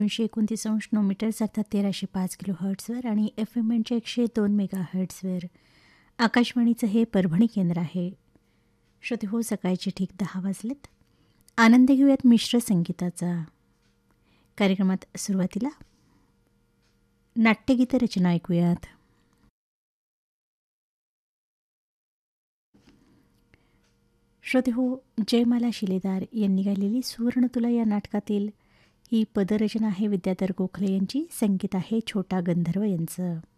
229 अर्थात 1305 किलो हर्ट्झवर आणि FM 102 mega हर्ट्झवर आकाशवाणीचं हे परभणी केंद्र आहे. श्रोते हो, सकाळचे ठीक 10 वाजलेत. आनंद घेऊयात मिश्र संगीताचा. कार्यक्रमात सुरुवातीला नाट्यगीत रचना ऐकूयात. श्रोते हो, जयमाला शिलेदार यांनी गायलेली सुवर्ण तुला या नाटकातील ही पदरचना आहे विद्याधर गोखले यांची. संगीत आहे छोटा गंधर्व यांचं.